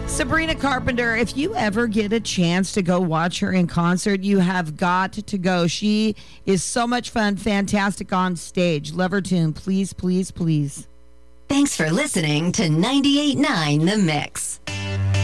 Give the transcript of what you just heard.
Sabrina Carpenter, if you ever get a chance to go watch her in concert, you have got to go. She is so much fun, fantastic on stage. Love her tune. Please, please, please. Thanks for listening to 98.9 The Mix.